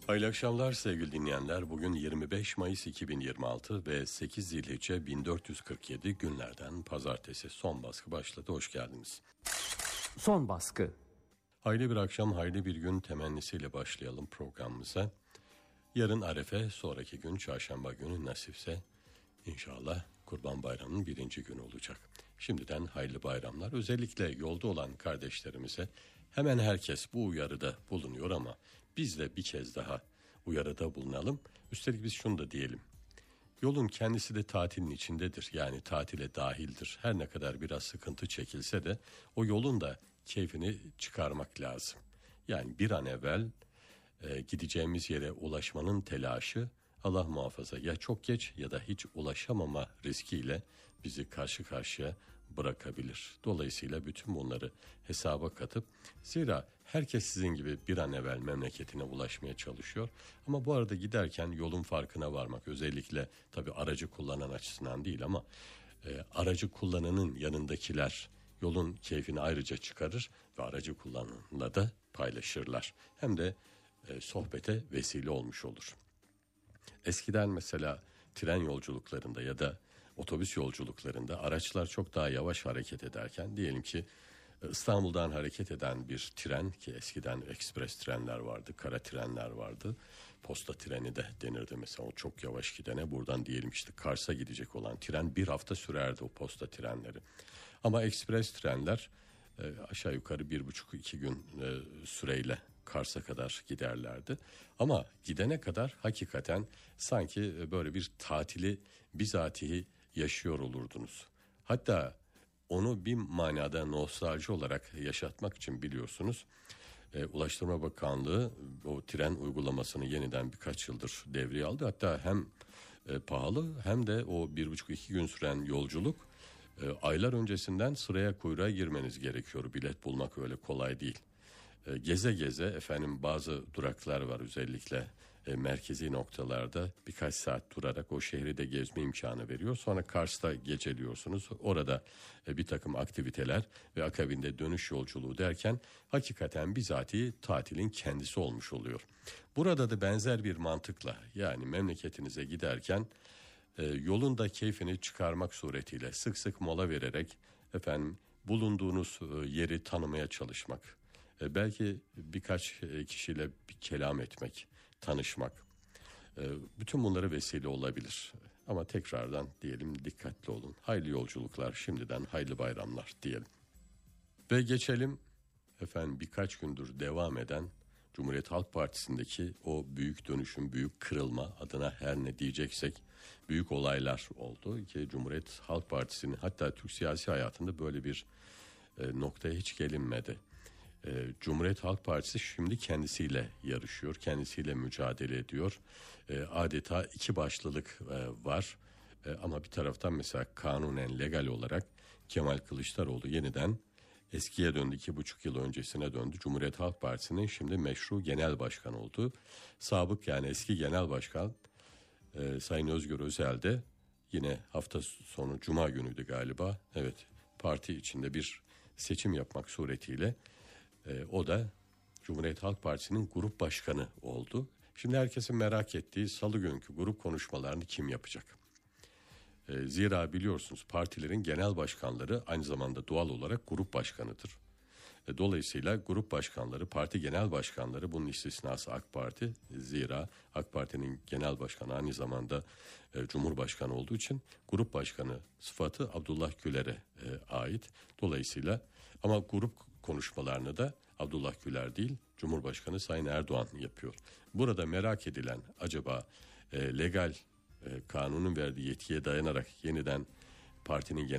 Hayırlı akşamlar sevgili dinleyenler. Bugün 25 Mayıs 2026 ve 8 Zilhicce 1447 günlerden pazartesi. Son baskı başladı. Hoş geldiniz. Son baskı. Hayırlı bir akşam, hayırlı bir gün temennisiyle başlayalım programımıza. Yarın Arefe, sonraki gün çarşamba günü nasipse inşallah Kurban Bayramı'nın birinci günü olacak. Şimdiden hayırlı bayramlar. Özellikle yolda olan kardeşlerimize hemen herkes bu uyarıda bulunuyor ama biz de bir kez daha uyarıda bulunalım. Üstelik biz şunu da diyelim. Yolun kendisi de tatilin içindedir. Yani tatile dahildir. Her ne kadar biraz sıkıntı çekilse de o yolun da keyfini çıkarmak lazım. Yani bir an evvel gideceğimiz yere ulaşmanın telaşı Allah muhafaza ya çok geç ya da hiç ulaşamama riskiyle bizi karşı karşıya bırakabilir. Dolayısıyla bütün bunları hesaba katıp, zira herkes sizin gibi bir an evvel memleketine ulaşmaya çalışıyor. Ama bu arada giderken yolun farkına varmak, özellikle tabii aracı kullanan açısından değil ama aracı kullananın yanındakiler yolun keyfini ayrıca çıkarır ve aracı kullananla da paylaşırlar. Hem de sohbete vesile olmuş olur. Eskiden mesela tren yolculuklarında ya da otobüs yolculuklarında araçlar çok daha yavaş hareket ederken, diyelim ki İstanbul'dan hareket eden bir tren, ki eskiden ekspres trenler vardı, kara trenler vardı, posta treni de denirdi mesela, o çok yavaş gidene. Buradan diyelim işte Kars'a gidecek olan tren bir hafta sürerdi, o posta trenleri. Ama ekspres trenler aşağı yukarı 1,5-2 gün süreyle Kars'a kadar giderlerdi. Ama gidene kadar hakikaten sanki böyle bir tatili bizatihi yaşıyor olurdunuz. Hatta onu bir manada nostalji olarak yaşatmak için biliyorsunuz, Ulaştırma Bakanlığı o tren uygulamasını yeniden birkaç yıldır devreye aldı. Hatta hem pahalı hem de o 1,5-2 gün süren yolculuk aylar öncesinden sıraya, kuyruğa girmeniz gerekiyor. Bilet bulmak öyle kolay değil. Geze geze efendim, bazı duraklar var özellikle merkezi noktalarda, birkaç saat durarak o şehri de gezme imkanı veriyor. Sonra Kars'ta geceliyorsunuz. Orada bir takım aktiviteler ve akabinde dönüş yolculuğu derken hakikaten bizatihi tatilin kendisi olmuş oluyor. Burada da benzer bir mantıkla, yani memleketinize giderken yolun da keyfini çıkarmak suretiyle sık sık mola vererek efendim bulunduğunuz yeri tanımaya çalışmak. Belki birkaç kişiyle bir kelam etmek, tanışmak. Bütün bunlara vesile olabilir. Ama tekrardan diyelim, dikkatli olun. Hayırlı yolculuklar, şimdiden hayırlı bayramlar diyelim. Ve geçelim efendim birkaç gündür devam eden Cumhuriyet Halk Partisi'ndeki o büyük dönüşüm, büyük kırılma, adına her ne diyeceksek büyük olaylar oldu ki Cumhuriyet Halk Partisi'nin, hatta Türk siyasi hayatında böyle bir noktaya hiç gelinmedi. Cumhuriyet Halk Partisi şimdi kendisiyle yarışıyor, kendisiyle mücadele ediyor. Adeta iki başlılık var. Ama bir taraftan mesela kanunen, legal olarak Kemal Kılıçdaroğlu yeniden eskiye döndü, 2,5 yıl öncesine döndü. Cumhuriyet Halk Partisi'nin şimdi meşru genel başkan oldu. Sabık, yani eski genel başkan Sayın Özgür Özel de yine hafta sonu Cuma günüydü galiba. Evet, parti içinde bir seçim yapmak suretiyle o da Cumhuriyet Halk Partisi'nin grup başkanı oldu. Şimdi herkesin merak ettiği salı günkü grup konuşmalarını kim yapacak? Zira biliyorsunuz partilerin genel başkanları aynı zamanda doğal olarak grup başkanıdır. Dolayısıyla grup başkanları, parti genel başkanları, bunun istisnası AK Parti. Zira AK Parti'nin genel başkanı aynı zamanda Cumhurbaşkanı olduğu için grup başkanı sıfatı Abdullah Güler'e ait. Dolayısıyla ama grup konuşmalarını da Abdullah Güler değil, Cumhurbaşkanı Sayın Erdoğan yapıyor. Burada merak edilen, acaba legal kanunun verdiği yetkiye dayanarak yeniden partinin genel